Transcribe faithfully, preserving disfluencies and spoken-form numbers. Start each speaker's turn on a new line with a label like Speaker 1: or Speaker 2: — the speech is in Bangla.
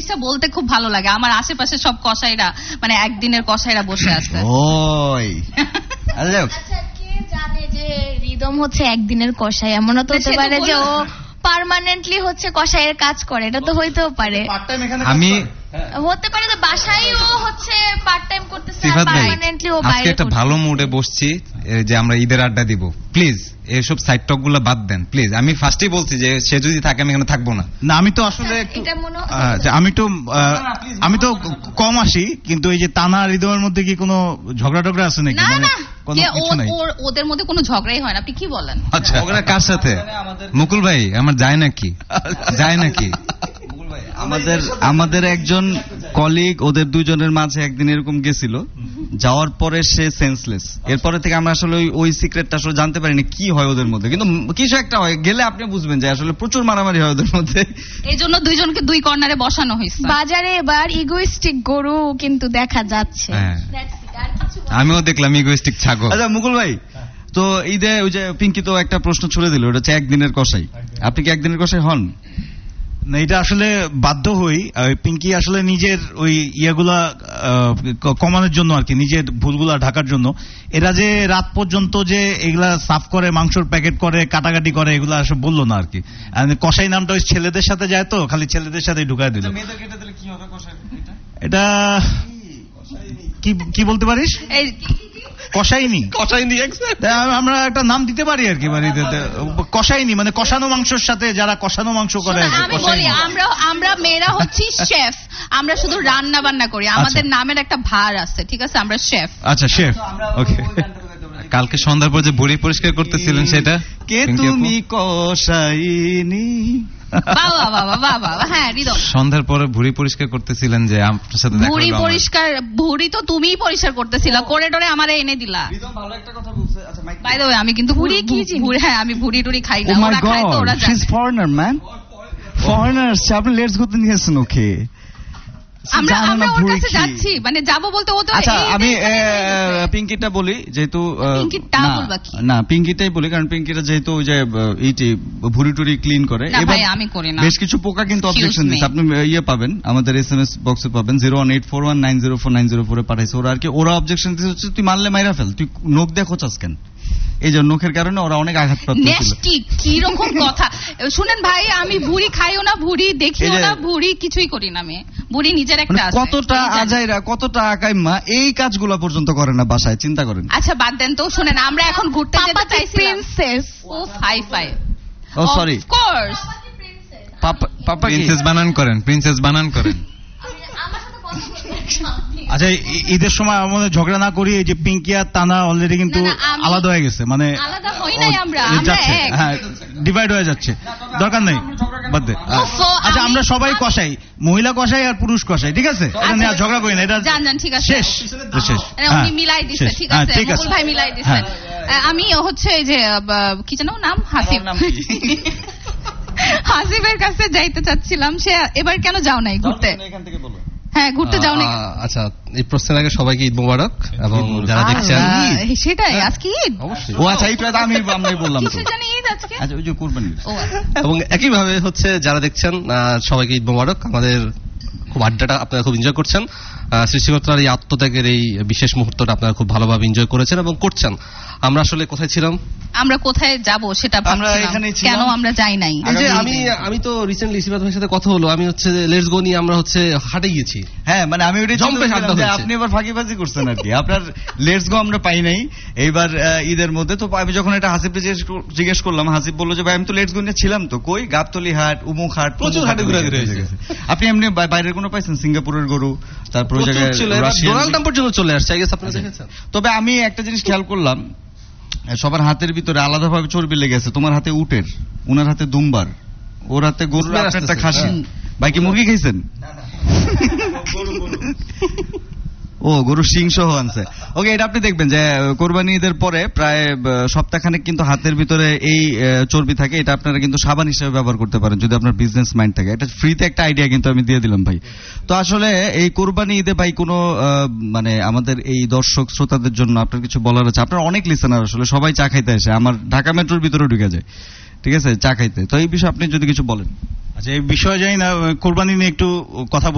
Speaker 1: জিনিসটা বলতে খুব ভালো লাগে। আমার আশেপাশে সব কসাইরা মানে একদিনের কসাইরা বসে আছে।
Speaker 2: ওই
Speaker 3: আচ্ছা কে জানে যে রিদম হচ্ছে একদিনের কসাই? এমনও তো হতে পারে যে ও পার্মানেন্টলি হচ্ছে কসাইয়ের কাজ করে, এটা তো হইতেও পারে।
Speaker 4: আমি
Speaker 3: হতে পারে যে বাসায় ও হচ্ছে পার্ট টাইম করতেছে,
Speaker 4: সিফাত ভাই
Speaker 3: পার্মানেন্টলি ও বাইরে।
Speaker 4: আজকে একটা ভালো মুডে বসছি যে আমরা ঈদের আড্ডা দিব, প্লিজ এইসব সাইড টক গুলো বাদ দেন প্লিজ। আমি ফার্স্টেই বলছি যে সে যদি থাকে আমি এখানে থাকবো না।
Speaker 2: না আমি তো আসলে
Speaker 3: এটা মনে
Speaker 2: আচ্ছা, আমি তো আহ, আমি তো কম আসি, কিন্তু এই যে তানা হৃদয়ের মধ্যে কি কোনো ঝগড়া টগড়া আছে নাকি?
Speaker 1: না
Speaker 2: মানে
Speaker 1: না,
Speaker 2: কোনো
Speaker 1: যে
Speaker 2: কিছু নাই?
Speaker 1: ওর- ওদের মধ্যে কোনো ঝগড়াই হয় না, আপনি কি বলেন?
Speaker 2: আচ্ছা
Speaker 4: ওরা কার সাথে? মুকুল ভাই আমার যায় নাকি যায় নাকি
Speaker 5: আমাদের আমাদের একজন কলিগ ওদের দুজনের মাঝে একদিন এরকম গেছিল, যাওয়ার পরে সে সেন্সলেস। এরপরে থেকে আমরা আসলে ওই ওই সিক্রেটটা আসলে জানতে পারিনি কি হয় ওদের মধ্যে, কিন্তু কিছু একটা হয়, গেলে আপনি বুঝবেন যে আসলে প্রচুর মারামারি হয় ওদের মধ্যে।
Speaker 1: এই জন্য দুইজনকে দুই কর্নারে বসানো হয়েছে।
Speaker 3: বাজারে এবার ইগোইস্টিক গরু কিন্তু দেখা যাচ্ছে।
Speaker 4: হ্যাঁ, আমিও দেখলাম ইগোইস্টিক ছাগল।
Speaker 5: আচ্ছা মুকুল ভাই, তো ঈদে ওই যে পিঙ্কি তো একটা প্রশ্ন ছুড়ে দিল, ওটা হচ্ছে একদিনের কসাই। আপনি কি একদিনের কসাই হন?
Speaker 2: না, এটা আসলে বাধ্য হই। আহ, পিঙ্কি আসলে নিজের ওই ইয়েগুলা আহ, ক- কমানোর জন্য আর কি, নিজের ভুলগুলা ঢাকার জন্য। এরা যে রাত পর্যন্ত যে এগুলা সাফ করে, মাংসর প্যাকেট করে, কাটাকাটি করে, এগুলা আসলে বললো না আর কি। আর কসাই নামটা ওই ছেলেদের সাথে যায়, তো খালি ছেলেদের সাথে ঢুকায় দিল। এটা কি কি বলতে পারিস?
Speaker 1: এই
Speaker 2: কষাইনি
Speaker 5: কসাইনি
Speaker 2: আমরা একটা নাম দিতে পারি আর কি, মানে কষাইনি মানে কষানো মাংসের সাথে যারা কষানো মাংস করে।
Speaker 1: শোনো, আমি বলি আমরা আমরা মেয়েরা হচ্ছি শেফ, আমরা শুধু রান্না বান্না করি, আমাদের নামের একটা ভার আছে, ঠিক আছে? আমরা শেফ।
Speaker 2: আচ্ছা শেফ, ওকে।
Speaker 4: কালকে সন্ধ্যার পর যে বুড়ি পরিষ্কার করতেছিলেন সেটা
Speaker 5: কে তুমি কসাইনি?
Speaker 1: বাবা বাবা বাবা, হ্যাঁ রিদম।
Speaker 4: সন্ধ্যার পরে ভুড়ি পরিষ্কার করতেছিলেন যে আপনার সাথে দেখা
Speaker 1: ভুড়ি
Speaker 4: হলো আমার।
Speaker 1: পরিষ্কার, ভুড়ি তো তুমিই পরিষ্কার করতেছিলা, করে টরে আমারে এনে দিলা।
Speaker 5: ভালো একটা কথা বলছে। আচ্ছা মাইক
Speaker 1: বাই দ্য ওয়ে, আমি কিন্তু ভুড়ি কি ভুড়ি, হ্যাঁ আমি ভুড়ি টুড়ি খাই না,
Speaker 5: Oh my
Speaker 1: ওরা খায় তো
Speaker 5: God,
Speaker 1: ওরা
Speaker 5: she's
Speaker 1: জানে।
Speaker 5: foreigner, man. Foreigner, আপনি লেটস গোতে নিয়েছেন ওকে।
Speaker 1: আমরা আমরা ওর কাছে যাচ্ছি, মানে যাব বলতে ও তো
Speaker 5: আচ্ছা
Speaker 1: এই
Speaker 5: আমি
Speaker 1: দেশে-
Speaker 5: আহ, পিঙ্কিটা বলি, যেহেতু আহ,
Speaker 1: পিঙ্কিটা
Speaker 5: না,
Speaker 1: বলবা কি?
Speaker 5: না পিঙ্কিটাই বলি, কারণ পিঙ্কিটা যেহেতু ওই যে আহ, এইটি ভুড়ি টুড়ি ক্লিন করে,
Speaker 1: না
Speaker 5: এবার
Speaker 1: ভাই আমি করি না।
Speaker 5: বেশ কিছু পোকা কিন্তু
Speaker 1: Excuse
Speaker 5: অবজেকশন
Speaker 1: me.
Speaker 5: দিচ্ছে। আপনি আহ, ইয়ে পাবেন, আমাদের এস এম এস বক্সে পাবেন, zero one eight four one nine zero four nine zero ফোরে পাঠাইছে ওরা আর কি। ওরা অবজেকশন দিচ্ছে হচ্ছে তুই মারলে মাইরা ফেল, তুই নখ দেখো চাস কেন? এই যে নখের কারণে ওরা অনেক আঘাতপ্রাপ্ত ছিল।
Speaker 1: নেস্টি কি রকম কথা শুনেন ভাই, আমি ভুড়ি খাইও না, ভুড়ি দেখিও
Speaker 5: এই যে-
Speaker 1: না, ভুড়ি কিছুই করি না আমি। ভুড়ি নিজের একটা
Speaker 5: মানে
Speaker 1: আছে,
Speaker 5: কতটা
Speaker 1: এই জানি।
Speaker 5: আজাইরা, কতটা আকাইমা এই কাজগুলো পর্যন্ত করে না বাসায়, চিন্তা করেন।
Speaker 1: আচ্ছা বাদ দেন তো, শুনেন আমরা এখন ঘুরতে যেতে
Speaker 3: পাপাকে
Speaker 1: চাইছিলাম।
Speaker 3: Princess.
Speaker 1: O phi phi,
Speaker 5: O sorry,
Speaker 1: of course.
Speaker 5: পাপা পাপা কি?
Speaker 4: প্রিন্সেস বানান করেন, প্রিন্সেস বানান করেন।
Speaker 2: আচ্ছা ই- ঈদের সময় আমাদের ঝগড়া না করি, এই যে পিঙ্কি আর তানা অলরেডি কিন্তু
Speaker 1: না, না, আমি-
Speaker 2: আলাদা হয়ে গেছে, মানে
Speaker 1: আলাদা হই নাই আমরা,
Speaker 2: ও,
Speaker 1: আমরা
Speaker 2: যাচ্ছে,
Speaker 1: এক।
Speaker 2: হ্যাঁ ডিভাইড হয়ে যাচ্ছে, দরকার নেই, বাদ দে।
Speaker 1: ওফো,
Speaker 2: আচ্ছা
Speaker 1: আমি-
Speaker 2: আমরা সবাই কষাই, মহিলা কষাই আর পুরুষ কষাই, ঠিক আছে? এটা নিয়ে আর ঝগড়া করি না, এটা
Speaker 1: জান জান, ঠিক আছে।
Speaker 2: শেষ, এটা শেষ।
Speaker 1: মানে উনি
Speaker 2: হ্যাঁ,
Speaker 1: মিলাই দিছে,
Speaker 2: শেষ।
Speaker 1: ঠিক
Speaker 2: হ্যাঁ,
Speaker 1: আছে,
Speaker 2: ঠিক আছে।
Speaker 1: মুকুল ভাই মিলাই দিছে।
Speaker 2: হ্যাঁ।
Speaker 1: আহ, আমি হচ্ছে এই যে আহ, কি জানো নাম, হাসিব। হাসিবের কাছে যাইতে চাচ্ছিলাম, সে এবার কেন যাও নাই ঘুরতে?
Speaker 5: এখান থেকে বলো।
Speaker 1: হ্যাঁ ঘুরতে যাও নাই।
Speaker 6: আহ, আচ্ছা, এই প্রশ্নের আগে সবাইকে ঈদ মোবারক, এবং যারা দেখছেন
Speaker 1: আল্লাহ, সেটাই আজকে ঈদ।
Speaker 6: অবশ্যই,
Speaker 5: ও আচ্ছা এইটা তো আমি আমরাই বললাম তো।
Speaker 1: কিসের জানি ঈদ আজকে?
Speaker 5: আচ্ছা ওই যে কুরবানি।
Speaker 1: ও আচ্ছা।
Speaker 6: এবং একইভাবে হচ্ছে যারা দেখছেন আহ, সবাইকে ঈদ মোবারক। আমাদের খুব আড্ডাটা আপনারা খুব এনজয় করছেন, আহ, সৃষ্টিকর্তার এই আত্মত্যাগের এই বিশেষ মুহূর্তটা আপনারা খুব ভালোভাবে এনজয় করেছেন এবং করছেন। আমরা আসলে কোথায় ছিলাম?
Speaker 1: আমরা কোথায় যাব সেটা
Speaker 5: আমরা
Speaker 1: ভাবছিলাম,
Speaker 5: এখানেই ছিলাম।
Speaker 1: কেন আমরা যাই নাই।
Speaker 6: এই যে আমি আমি তো রিসেন্টলি সিফাত ভাইয়ের সাথে কথা হলো, আমি হচ্ছে লেটস গো নিয়ে আমরা হচ্ছে হাটে গিয়েছি।
Speaker 5: হ্যাঁ মানে আমি ওইটাই
Speaker 6: জম্পে
Speaker 5: চিন্তা
Speaker 6: আড্ডা
Speaker 5: করছিলাম যে
Speaker 6: হয়েছে।
Speaker 5: আপনি এবার ফাঁকিবাজি করছেন আর কি। আপনার লেটস গো আমরা পাই নাই এইবার আহ, ঈদের মধ্যে। তো আমি যখন এটা হাসিবকে জিজ্ঞেস কর- জিজ্ঞেস করলাম, হাসিব বললো যে ভাই আমি তো লেটস গো নিয়ে ছিলাম, তো কই গাবতলি হাট, উমুক হাট,
Speaker 6: প্রচুর
Speaker 5: তমুক
Speaker 6: হাটে ঘোরাঘুরি
Speaker 5: হয়ে
Speaker 6: হয়েছে।
Speaker 5: গেছে। আপনি এমনি বাই- বাইরের কোনো পাইছেন? সিঙ্গাপুরের গরু, তারপর ওই
Speaker 6: প্রচুর
Speaker 5: জায়গায়
Speaker 6: ছিল, এবার
Speaker 5: রাশিয়ান-
Speaker 6: ডোনাল্ড ট্রাম্প পর্যন্ত চলে আসছে, আই গেস আপনারা দেখেছেন।
Speaker 5: তবে আমি একটা জিনিস খেয়াল করলাম, সবার হাতের ভিতরে আলাদাভাবে চর্বি লেগে আছে। তোমার হাতে উটের, উনার হাতে দুম্বার, ওর হাতে গরুর,
Speaker 6: বুঝতে
Speaker 5: আপনারটা
Speaker 6: আসতেছে,
Speaker 5: খাসি।
Speaker 6: হ্যাঁ।
Speaker 5: ভাই কি মুরগি খাইছেন? ও গরু সিং সহ আনছে। ওকে, এটা আপনি দেখবেন যে কোরবানি ঈদের পরে প্রায় সপ্তাহখানেক কিন্তু হাতের ভিতরে এই আহ, চর্বি থাকে। এটা আপনারা কিন্তু সাবান হিসেবে ব্যবহার করতে পারেন যদি আপনার বিজনেস মাইন্ড থাকে। এটা ফ্রিতে একটা আইডিয়া কিন্তু আমি দিয়ে দিলাম ভাই। তো আসলে এই কোরবানি ঈদে ভাই কোনো আহ, মানে আমাদের এই দর্শক শ্রোতাদের জন্য আপনার কিছু বলার আছে? আপনার অনেক লিসেনার, আসলে সবাই চা খাইতে আসে, আমার ঢাকা মেট্রোর ভিতরে ঢুকে যায়, ঠিক আছে, চা খাইতে। তো এই বিষয়ে আপনি যদি কিছু বলেন।
Speaker 2: আচ্ছা এই বিষয়ে জানি না, কোরবানি নিয়ে একটু কথা